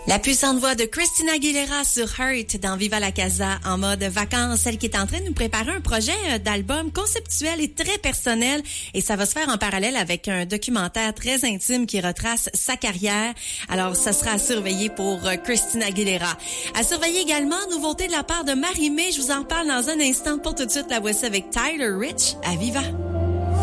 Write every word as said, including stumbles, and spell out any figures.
La puissante voix de Christina Aguilera sur Hurt dans Viva la Casa en mode vacances, celle qui est en train de nous préparer un projet d'album conceptuel et très personnel, et ça va se faire en parallèle avec un documentaire très intime qui retrace sa carrière. Alors ça sera à surveiller pour Christina Aguilera. À surveiller également, nouveauté de la part de Marie-Mé, je vous en parle dans un instant. Pour tout de suite, la voici avec Tyler Rich à Viva.